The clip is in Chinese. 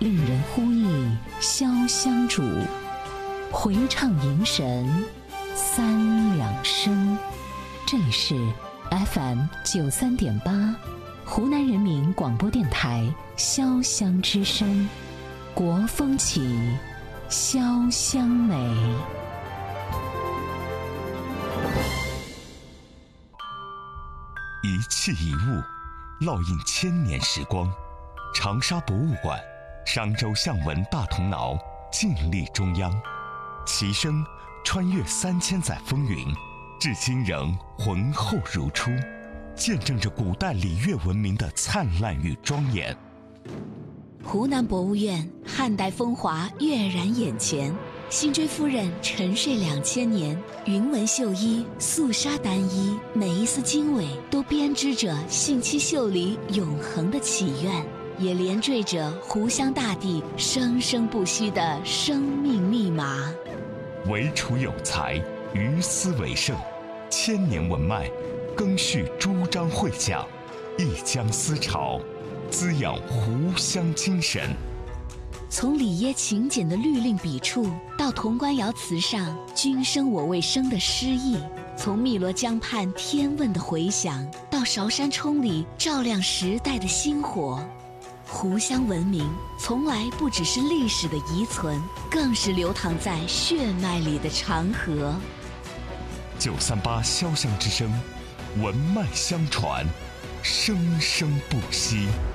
令人呼忆潇湘主，回唱迎神三两声。这里是 FM93.8 湖南人民广播电台潇湘之声，国风起，潇湘美。 一器一物，烙印千年时光。长沙博物馆、商周象纹大铜挠静立中央，其声穿越3000载风云，至今仍浑厚如初，见证着古代礼乐文明的灿烂与庄严。 湖南博物院汉代风华跃然眼前，辛追夫人沉睡2000年，云纹绣衣、素纱单衣，每一丝经纬都编织着信七秀里永恒的祈愿，也连缀着湖湘大地生生不息的生命密码。 惟楚有才，于斯为盛，千年文脉，更续朱张会讲，一江思潮，滋养湖湘精神。 从里耶勤俭的律令笔触，到潼关窑瓷上君生我未生的诗意；从汨罗江畔天问的回响，到韶山冲里照亮时代的星火。湖湘文明从来不只是历史的遗存，更是流淌在血脉里的长河。 938潇湘之声，文脉相传，生生不息。